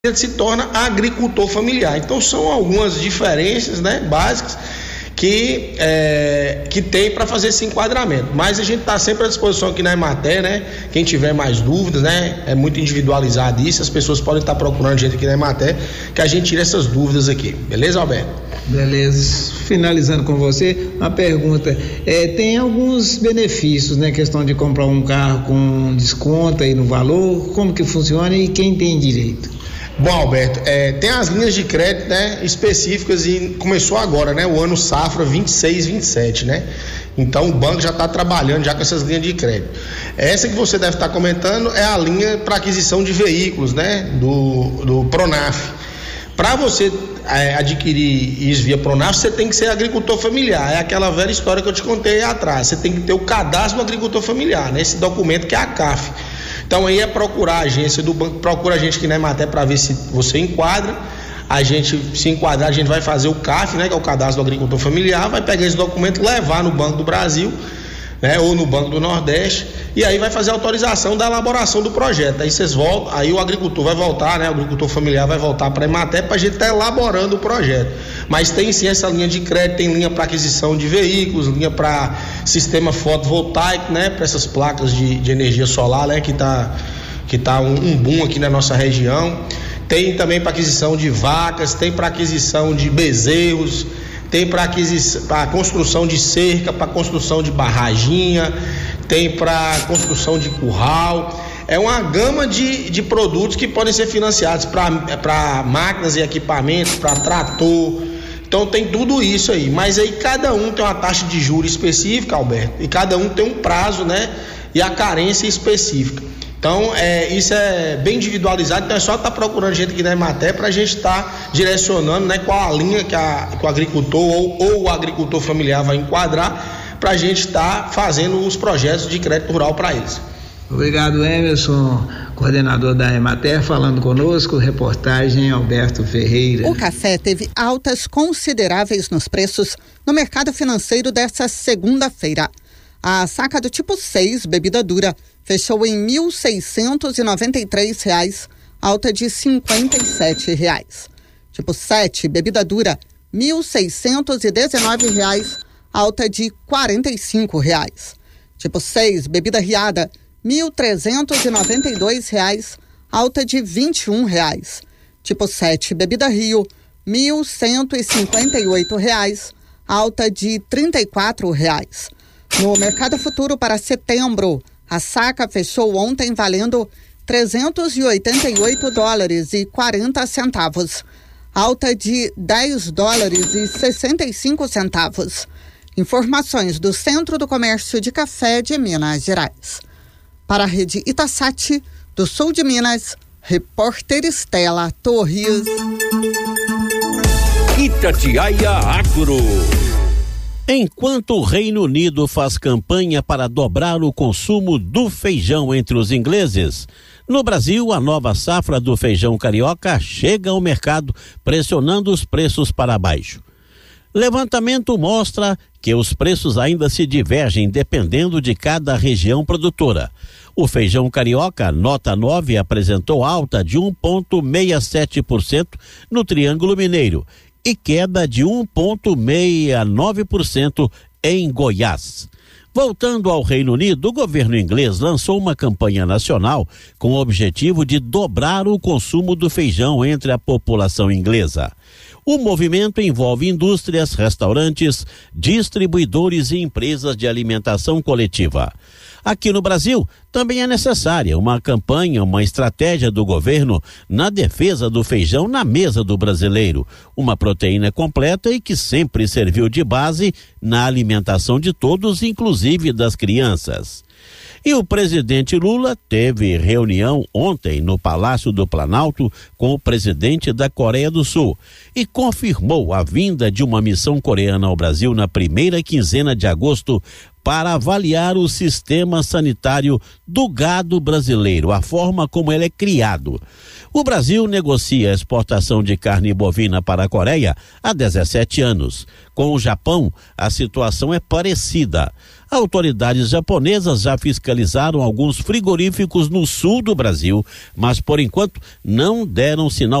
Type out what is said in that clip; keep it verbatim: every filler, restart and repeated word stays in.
se torna agricultor familiar. Então são algumas diferenças, né, básicas que, é, que tem para fazer esse enquadramento. Mas a gente está sempre à disposição aqui na Emater, né? Quem tiver mais dúvidas, né? É muito individualizado isso, as pessoas podem estar procurando gente aqui na Emater, que a gente tira essas dúvidas aqui. Beleza, Alberto? Beleza. Finalizando com você, uma pergunta. É, tem alguns benefícios, né? Questão de comprar um carro com desconto aí no valor, como que funciona e quem tem direito? Bom, Alberto, é, tem as linhas de crédito, né, específicas e começou agora, né, o ano safra vinte e seis, vinte e sete, né? Então o banco já está trabalhando já com essas linhas de crédito. Essa que você deve estar comentando é a linha para aquisição de veículos, né, do, do Pronaf. Para você é, adquirir isso via Pronaf, você tem que ser agricultor familiar. É aquela velha história que eu te contei aí atrás. Você tem que ter o cadastro do agricultor familiar, né, esse documento que é a C A F. Então aí é procurar a agência do banco, procura a gente aqui na Emater para ver se você enquadra. A gente, se enquadrar, a gente vai fazer o C A F, né, que é o cadastro do agricultor familiar, vai pegar esse documento, levar no Banco do Brasil, né, ou no Banco do Nordeste, e aí vai fazer a autorização da elaboração do projeto. Aí vocês voltam, aí o agricultor vai voltar, né, o agricultor familiar vai voltar para a Emater para a gente estar tá elaborando o projeto. Mas tem sim essa linha de crédito, tem linha para aquisição de veículos, linha para sistema fotovoltaico, né, para essas placas de, de energia solar, né, que está que tá um, um boom aqui na nossa região. Tem também para aquisição de vacas, tem para aquisição de bezerros, tem para aquisição, para construção de cerca, para construção de barraginha, tem para construção de curral. É uma gama de, de produtos que podem ser financiados para máquinas e equipamentos, para trator. Então tem tudo isso aí, mas aí cada um tem uma taxa de juros específica, Alberto, e cada um tem um prazo, né, e a carência específica. Então é, isso é bem individualizado, então é só estar tá procurando gente aqui na Emater para a gente estar tá direcionando, né, qual a linha que, a, que o agricultor ou, ou o agricultor familiar vai enquadrar, para a gente estar tá fazendo os projetos de crédito rural para eles. Obrigado, Emerson, coordenador da Emater, falando conosco, reportagem Alberto Ferreira. O café teve altas consideráveis nos preços no mercado financeiro desta segunda-feira. A saca do tipo seis, bebida dura, fechou em mil seiscentos e noventa e três reais, alta de cinquenta e sete reais. Tipo sete, bebida dura, mil seiscentos e dezenove reais, alta de quarenta e cinco reais. Tipo seis, bebida riada, mil trezentos e noventa e dois reais, alta de vinte e um reais. Tipo sete, bebida Rio, mil cento e cinquenta e oito reais, alta de trinta e quatro reais. No mercado futuro para setembro, a saca fechou ontem valendo trezentos e oitenta e oito dólares e quarenta centavos, alta de dez dólares e sessenta e cinco centavos. Informações do Centro do Comércio de Café de Minas Gerais. Para a rede Itasati, do sul de Minas, repórter Estela Torres. Itatiaia Agro. Enquanto o Reino Unido faz campanha para dobrar o consumo do feijão entre os ingleses, no Brasil a nova safra do feijão carioca chega ao mercado pressionando os preços para baixo. Levantamento mostra que os preços ainda se divergem dependendo de cada região produtora. O feijão carioca, nota nove, apresentou alta de um vírgula sessenta e sete por cento no Triângulo Mineiro e queda de um vírgula sessenta e nove por cento em Goiás. Voltando ao Reino Unido, o governo inglês lançou uma campanha nacional com o objetivo de dobrar o consumo do feijão entre a população inglesa. O movimento envolve indústrias, restaurantes, distribuidores e empresas de alimentação coletiva. Aqui no Brasil, também é necessária uma campanha, uma estratégia do governo na defesa do feijão na mesa do brasileiro, uma proteína completa e que sempre serviu de base na alimentação de todos, inclusive das crianças. E o presidente Lula teve reunião ontem no Palácio do Planalto com o presidente da Coreia do Sul e confirmou a vinda de uma missão coreana ao Brasil na primeira quinzena de agosto para avaliar o sistema sanitário do gado brasileiro, a forma como ele é criado. O Brasil negocia a exportação de carne bovina para a Coreia há dezessete anos. Com o Japão, a situação é parecida. Autoridades japonesas já fiscalizaram alguns frigoríficos no sul do Brasil, mas por enquanto não deram sinal